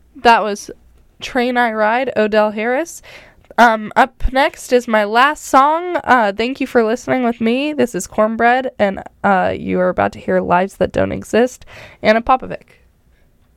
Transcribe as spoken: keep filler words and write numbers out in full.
That was Train I Ride, Odell Harris. Um, up next is my last song. Uh, thank you for listening with me. This is Cornbread, and uh, you are about to hear Lives That Don't Exist, Anna Popovic.